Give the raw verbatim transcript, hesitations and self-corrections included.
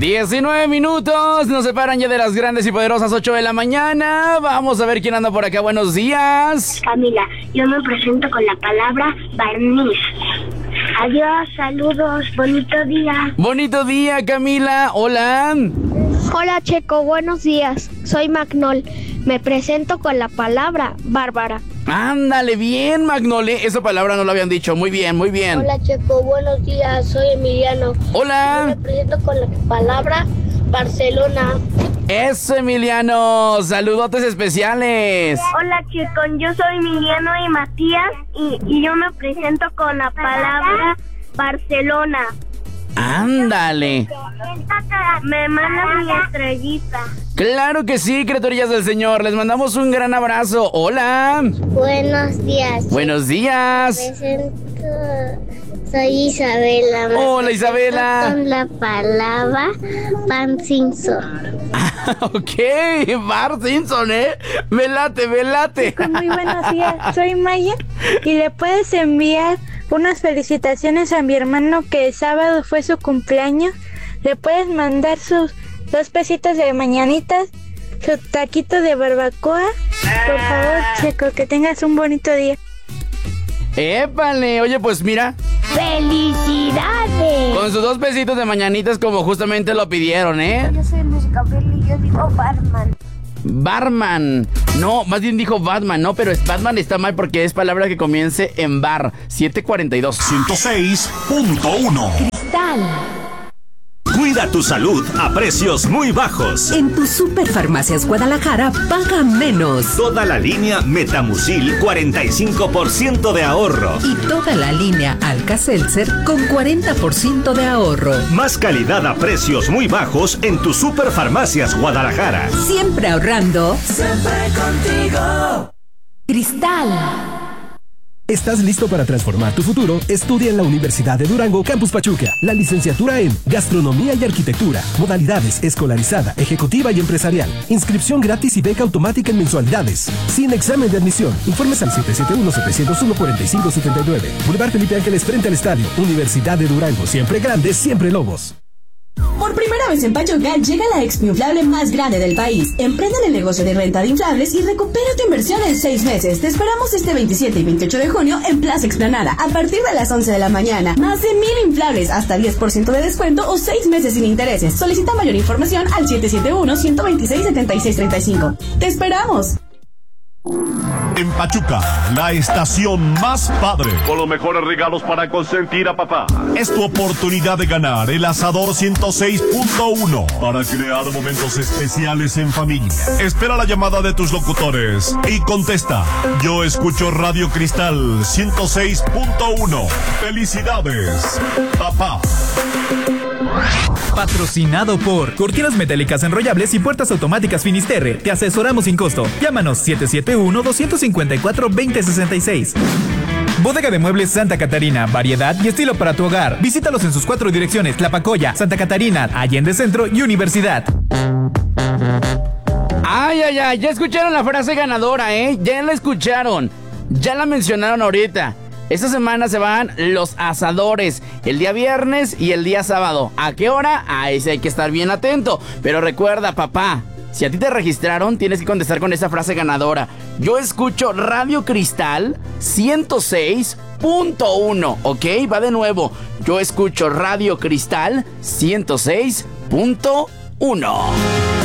diecinueve minutos, nos separan ya de las grandes y poderosas ocho de la mañana. Vamos a ver quién anda por acá. Buenos días. Camila, yo me presento con la palabra barniz. Adiós, saludos, bonito día. Bonito día, Camila. Hola. Hola, Checo, buenos días. Soy Magnol. Me presento con la palabra bárbara. Ándale, bien, Magnole. Esa palabra no la habían dicho. Muy bien, muy bien. Hola, Checo, buenos días. Soy Emiliano. Hola. Me presento con la palabra Barcelona. Eso, Emiliano. Saludotes especiales. Hola, Checo, yo soy Emiliano y Matías y, y yo me presento con la palabra Barcelona. Ándale. Me mandas mi estrellita. Claro que sí, criaturillas del Señor. Les mandamos un gran abrazo. Hola. Buenos días. Buenos días. Me presento. Soy Isabela. Me Hola, Isabela. Con la palabra Pan Simpson. Ok, Bart Simpson, ¿eh? Me late, me late. Muy buenos días, soy Maya y le puedes enviar unas felicitaciones a mi hermano que el sábado fue su cumpleaños. Le puedes mandar sus dos pesitos de mañanitas, su taquito de barbacoa. Por favor, Checo, que tengas un bonito día. ¡Épale! Oye, pues mira. ¡Felicidades! Con sus dos pesitos de mañanitas como justamente lo pidieron, ¿eh? Yo soy Luz Gabriel y yo digo Barman. Barman. No, más bien dijo Batman, no, pero es Batman está mal porque es palabra que comience en bar. siete cuarenta y dos. ciento seis punto uno. Cristal. Cuida tu salud a precios muy bajos. En tu Superfarmacias Guadalajara paga menos. Toda la línea Metamucil, cuarenta y cinco por ciento de ahorro. Y toda la línea Alka-Seltzer con cuarenta por ciento de ahorro. Más calidad a precios muy bajos en tu Superfarmacias Guadalajara. Siempre ahorrando. Siempre contigo. Cristal. ¿Estás listo para transformar tu futuro? Estudia en la Universidad de Durango, Campus Pachuca. La licenciatura en Gastronomía y Arquitectura. Modalidades escolarizada, ejecutiva y empresarial. Inscripción gratis y beca automática en mensualidades. Sin examen de admisión. Informes al siete siete uno, siete cero uno, cuatro cinco siete nueve. Boulevard Felipe Ángeles frente al estadio. Universidad de Durango. Siempre grande, siempre Lobos. Por primera vez en Pachuca llega la expo inflable más grande del país. Emprende en el negocio de renta de inflables y recupera tu inversión en seis meses. Te esperamos este veintisiete y veintiocho de junio en Plaza Explanada a partir de las once de la mañana. Más de mil inflables, hasta diez por ciento de descuento o seis meses sin intereses. Solicita mayor información al siete siete uno, uno dos seis, siete seis tres cinco. ¡Te esperamos! En Pachuca, la estación más padre. Con los mejores regalos para consentir a papá. Es tu oportunidad de ganar el Asador ciento seis punto uno para crear momentos especiales en familia. Espera la llamada de tus locutores y contesta. Yo escucho Radio Cristal ciento seis punto uno. ¡Felicidades, papá! Patrocinado por Cortinas Metálicas Enrollables y Puertas Automáticas Finisterre. Te asesoramos sin costo. Llámanos siete siete uno, dos cinco cuatro, dos cero seis seis. Bodega de Muebles Santa Catarina. Variedad y estilo para tu hogar. Visítalos en sus cuatro direcciones: Tlapacoya, Santa Catarina, Allende Centro y Universidad. Ay, ay, ay. Ya escucharon la frase ganadora, ¿eh? Ya la escucharon. Ya la mencionaron ahorita. Esta semana se van los asadores, el día viernes y el día sábado. ¿A qué hora? A ese hay que estar bien atento. Pero recuerda, papá, si a ti te registraron, tienes que contestar con esa frase ganadora. Yo escucho Radio Cristal ciento seis punto uno, ¿ok? Va de nuevo. Yo escucho Radio Cristal ciento seis punto uno.